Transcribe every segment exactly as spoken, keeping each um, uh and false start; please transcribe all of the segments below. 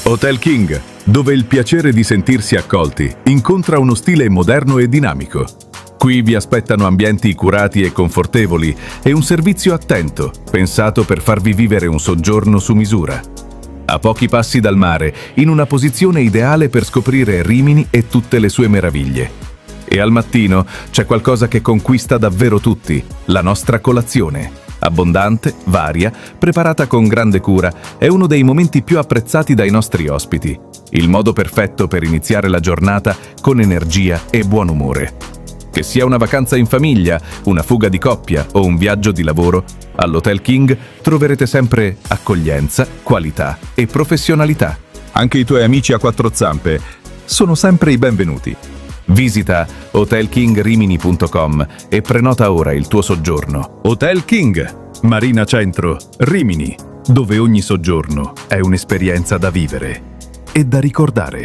Hotel King, dove il piacere di sentirsi accolti incontra uno stile moderno e dinamico. Qui vi aspettano ambienti curati e confortevoli e un servizio attento, pensato per farvi vivere un soggiorno su misura. A pochi passi dal mare, in una posizione ideale per scoprire Rimini e tutte le sue meraviglie. E al mattino c'è qualcosa che conquista davvero tutti, la nostra colazione. Abbondante, varia, preparata con grande cura, è uno dei momenti più apprezzati dai nostri ospiti. Il modo perfetto per iniziare la giornata con energia e buon umore. Che sia una vacanza in famiglia, una fuga di coppia o un viaggio di lavoro, all'Hotel King troverete sempre accoglienza, qualità e professionalità. Anche i tuoi amici a quattro zampe sono sempre i benvenuti. Visita hotel king rimini punto com e prenota ora il tuo soggiorno. Hotel King, Marina Centro, Rimini, dove ogni soggiorno è un'esperienza da vivere e da ricordare.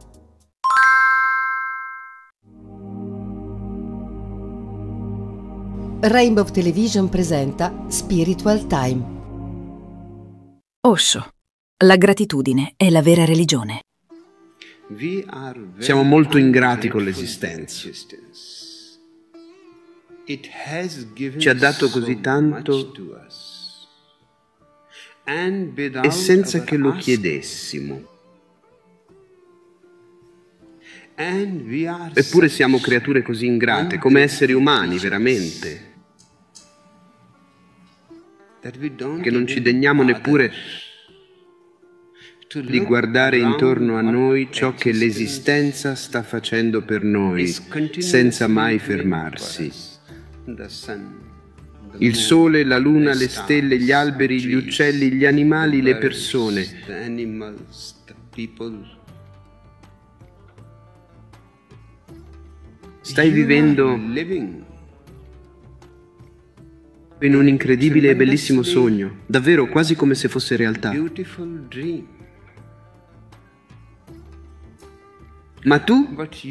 Rainbow Television presenta Spiritual Time. Osho. La gratitudine è la vera religione. Siamo molto ingrati con l'esistenza. Ci ha dato così tanto e senza che lo chiedessimo. Eppure siamo creature così ingrate, come esseri umani, veramente, che non ci degniamo neppure di guardare intorno a noi ciò che l'esistenza sta facendo per noi, senza mai fermarsi. Il sole, la luna, le stelle, gli alberi, gli uccelli, gli animali, le persone. Stai vivendo in un incredibile e bellissimo sogno, davvero quasi come se fosse realtà. Ma tu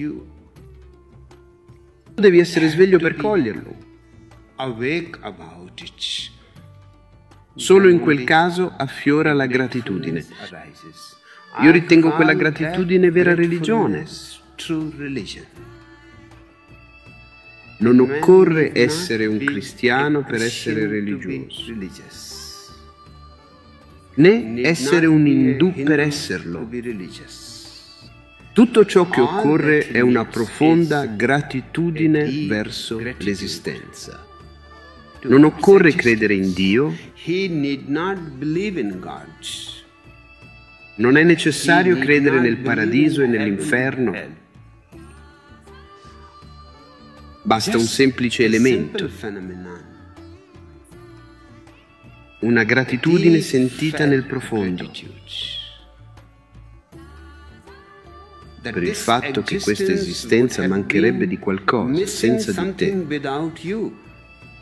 devi essere sveglio per coglierlo. Solo in quel caso affiora la gratitudine. Io ritengo quella gratitudine vera religione. Non occorre essere un cristiano per essere religioso, né essere un indù per esserlo. Tutto ciò che occorre è una profonda gratitudine verso l'esistenza. Non occorre credere in Dio, non è necessario credere nel paradiso e nell'inferno. Basta un semplice elemento, una gratitudine sentita nel profondo, per il fatto che questa esistenza mancherebbe di qualcosa senza di te.